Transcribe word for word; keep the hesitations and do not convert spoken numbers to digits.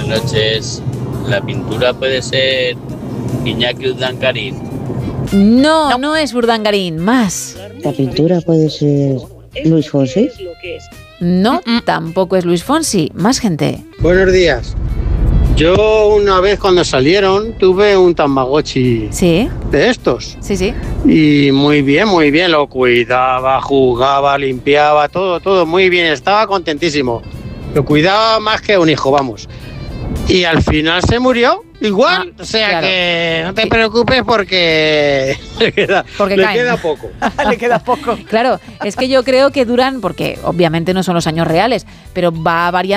buenas noches. La pintura puede ser Iñaki Urdangarín. No, no, no es Urdangarín, más. La pintura puede ser Luis Fonsi. No, mm-mm. tampoco es Luis Fonsi, más gente. Buenos días. Yo una vez cuando salieron tuve un Tamagotchi ¿Sí? de estos. Sí, sí. Y muy bien, muy bien, lo cuidaba, jugaba, limpiaba, todo, todo muy bien, estaba contentísimo. Lo cuidaba más que un hijo, vamos. Y al final se murió, igual, ah, o sea claro. que no te preocupes porque le queda, porque le queda poco. Le queda poco. Claro, es que yo creo que duran, porque obviamente no son los años reales, pero va variando.